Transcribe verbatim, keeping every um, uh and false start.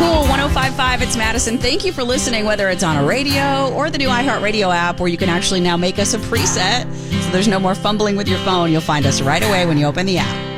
Cool one oh five point five, it's Madison. Thank you for listening, whether it's on a radio or the new iHeartRadio app, where you can actually now make us a preset. So there's no more fumbling with your phone. You'll find us right away when you open the app.